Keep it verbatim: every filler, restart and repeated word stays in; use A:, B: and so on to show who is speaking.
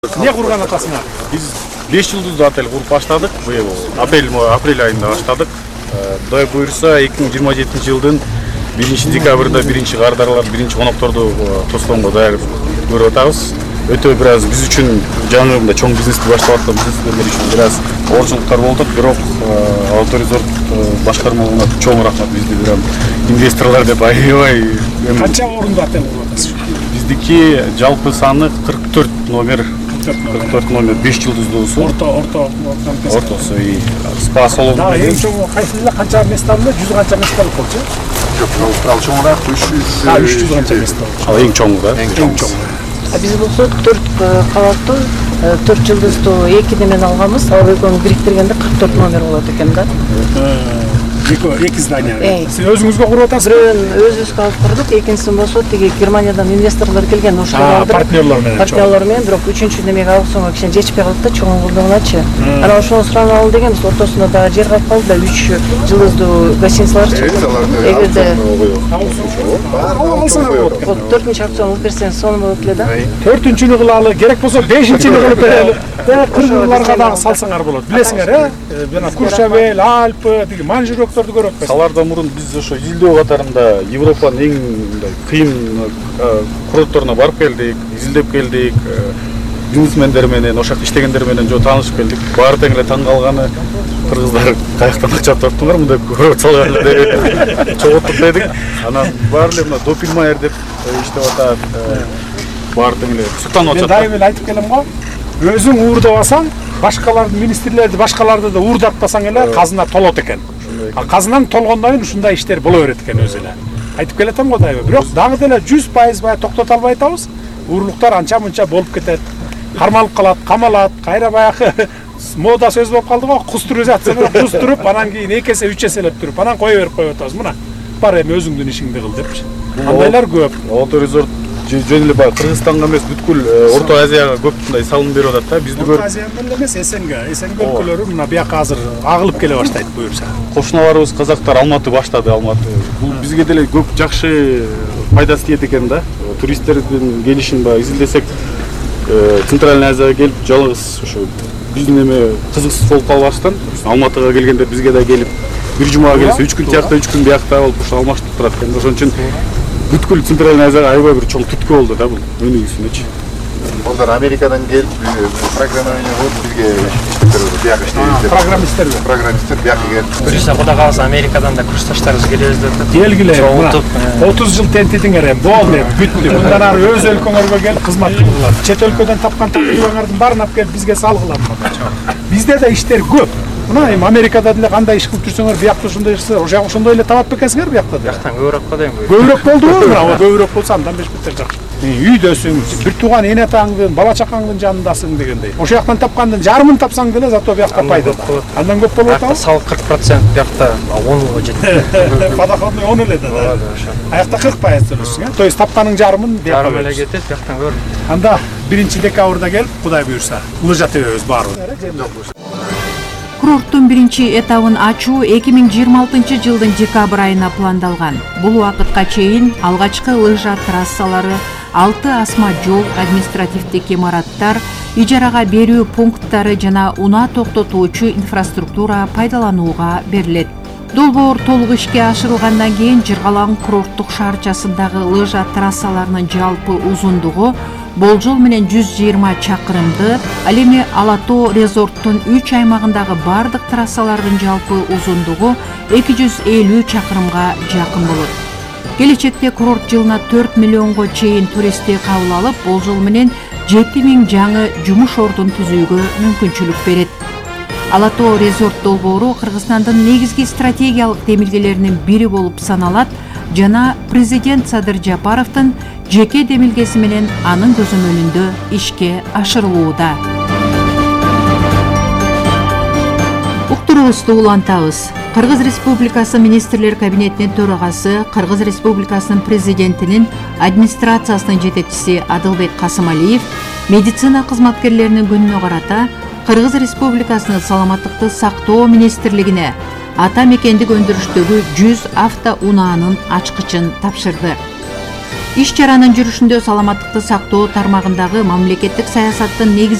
A: Не курган атасына?
B: Биз беш жылдыздуу отель куруп баштадык. Быйыл апрель апрель айында баштадык. Кудай буйрса эки миң жыйырма жетинчи жылдын биринчи декабрда биринчи кардарлар, биринчи конокторду тоскоонго даяр көрүп атабыз. Өтө бир аз биз үчүн жаңы мындай чоң бизнести баштап аткан бизнесмендер үчүн бир аз оорчулуктар болдук, бирок Авторизорт башкармалыгына чоң рахмат. Бизди бир инвесторлор деп аябай.
A: Канча орунду отель куруп атасыз?
B: Биздики жалпы саны кырк төрт номер. кырк төрт номер беш жылдыздуусу.
A: Орто, орто,
B: ортосу и спа салону.
A: Да, эң чоң кайсында канча месталында жүз канча месталык болчу?
B: Жок, ал чоңураак үч жүз.
A: А, үч жүз канча местал.
B: Ал эң чоңу да.
A: Эң чоң.
C: А биз болсо төрт кабаттуу төрт жылдыздуу эки немен алганбыз. Ал экөөнү бириктиргенде кырк төрт номер болот экен да.
A: Эки здания. Сиз өзүңүзгө куруп атасыз?
C: Бирөөнү өзүбүзгө алып курдук, экинчисин болсо тиги Германиядан инвесторлор келген, ошолор
A: партнерлор менен.
C: Партнерлор менен, бирок үчүнчү немеге алсаңа кичине жетишпей калды да, чоңуңдугуначы. Анан ошону суранып алалы дегенбиз, ортосунда дагы жер калып калды да, үч жылдыздуу гостиницаларчы. Эгерде вот төртүнчү акцион кылып берсеңиз сонун болот эле да.
A: төртүнчүнү кылалы, керек болсо бешинчини кылып берели. Кыргызларга дагы салсаңар болот. Билесиңер, э? Жана Куршавель, Альпы, тиги манжурөктөрдү көрөт.
B: Алардан мурун биз ошо изилдөө катарында Европанын эң мындай кыйын курортторуна барып келдик, изилдеп келдик. Бизнесмендер менен, ошол жакта иштегендер менен жо таанышып келдик. Баары тең эле таң калганы кыргыздар каяктан акча таптыңар мындай көрөт салган эле чоготтук дедик. Анан баары эле мына Допилмайер деп иштеп атат. Баары тең эле суктанып атат.
A: Мен дайым эле айтып келем го. Өзүң уурдабасаң, башкалардын министрлерди, башкаларды да уурдатпасаң эле казына толот экен. А казынан толгондон кийин ушундай иштер боло берет экен өзү эле. Айтып келетем го дайым. Бирок дагы деле жүз пайыз баягы токтото албай атабыз. Уурлуктар анча-мынча болуп кетет. Кармалып калат, камалат, кайра баягы мода сөз болуп калды го, кустуризация менен кустуруп, анан кийин эки эсе, үч эселеп туруп, анан кое берип коюп атабыз. Мына бар эми өзүңдүн ишиңди кыл депчи. Андайлар көп.
B: Авторизорт жөн эле баягы Кыргызстанга эмес, бүткүл Орто Азияга көп мындай салым берип атат да. Бизди көрүп.
A: Орто Азияга эле эмес, СНГ, СНГ өлкөлөрү мына бияка азыр агылып келе баштайт буюрса.
B: Кошуналарыбыз казактар Алматы баштады, Алматы. Бул бизге деле көп жакшы пайдасы тиет экен да. Туристтердин келишин баягы изилдесек, Центральный Азияга келип, жалгыз ошо биздин эме кызыксыз болуп калбастан, Алматыга келгендер бизге да келип, бир жумага келсе, үч күн тиякта, үч күн биякта болуп ошо алмаштырып турат экен. Ошон үчүн бүткүл Центральный Азияга аябай бир чоң түрткү болду да бул өнүгүүсүнөчү.
D: Onlar Amerika'dan gelip programmanya koyup bizge biyak işleyip
A: Programmistler mi?
D: Programmistler biyak gelip
E: Birisi Kuda kalsa Amerika'dan da kursdaşlarımız geliyoruz dedi.
A: Gelgile, otuz yıl tentitiңер эми, болду, бүттү. Мындан ары өз өлкөңөргө келип кызмат кылгыла. Чет өлкөдөн тапкан тапкырларыңардын баарын алып келип бизге салгыла. Бизде да иштер көп. Мына эми Америкада деле кандай иш кылып жүрсөңөр, биякта ошондой ишсиңер, ошо жак ошондой эле табат бекенсиңер биякта да.
E: Бияктан көбүрөөк го дейм.
A: Көбүрөөк болдубу? Мына көбүрөөк болсо андан беш бүтөр жакшы. Үйдөсүң, бир тууган эне атаңдын, бала чакаңдын жанындасың дегендей. Ошол жактан тапкандын жарымын тапсаң деле зато биякта пайда. Андан көп болуп атабы?
E: Салык кырк процент, биякта онго жетет.
A: Подоходный он эле да. Аякта кырк пайыз төлөйсүң, э? То есть тапканын жарымын биякта.
E: Жарым эле кетет, бияктан көрүп.
A: Анда биринчи декабрда келип, Кудай буйрса, Лыжа тебебиз баары.
F: Курорттун биринчи этабын ачуу эки миң жыйырма алтынчы жылдын декабрь айына пландалган. Бул убакытка чейин алгачкы лыжа трассалары, алты асма жол, административдик имараттар, ижарага берүү пункттары жана унаа токтотуучу инфраструктура пайдаланууга берилет. Долбоор толук ишке ашырылгандан кийин Жыргалаң курорттук шаарчасындагы лыжа трассаларынын жалпы узундугу болжол менен жүз жыйырма чакырымды, ал эми Алатоо резорттун үч аймагындагы бардык трассалардын жалпы узундугу эки жүз элүү чакырымга жакын болот. Келечекте курорт жылына төрт миллионго чейин туристти кабыл алып, болжол менен жети миң жаңы жумуш ордун түзүүгө мүмкүнчүлүк берет. Алатоо резорт долбоору Кыргызстандын негизги стратегиялык демилгелеринин бири болуп саналат жана президент Садыр Жапаровдун жеке демилгеси менен анын көзөмөлүндө ишке ашырылууда. Уктуруубузду улантабыз. Кыргыз Республикасы Министрлер Кабинетинин төрагасы, Кыргыз Республикасынын президентинин администрациясынын жетекчиси Адылбек Касымалиев медицина кызматкерлеринин күнүнө карата Кыргыз Республикасынын саламаттыкты сактоо министрлигине ата мекендик өндүрүштөгү жүз автоунаанын ачкычын тапшырды. Иш чаранын жүрүшүндө саламаттыкты сактоо тармагындагы мамлекеттик саясаттын негизги